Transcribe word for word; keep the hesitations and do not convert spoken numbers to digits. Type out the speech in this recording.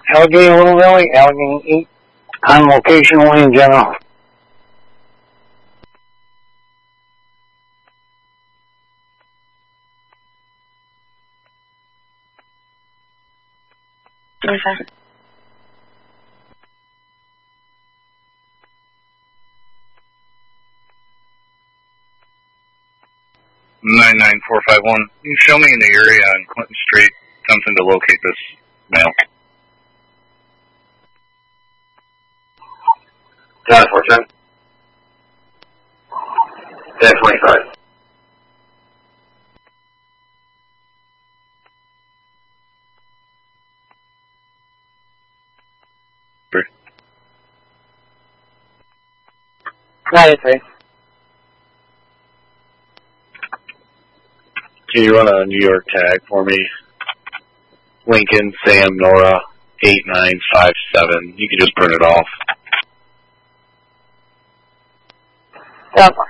Allegheny Little Valley, Allegheny eight, on location Wayne General. Okay. nine nine four five one. You can show me in the area on Clinton Street something to locate this male. John four ten. ten twenty-five. ninety-three. Can you run a New York tag for me? Lincoln, Sam, Nora, eight nine five seven. You can just print it off. Yep.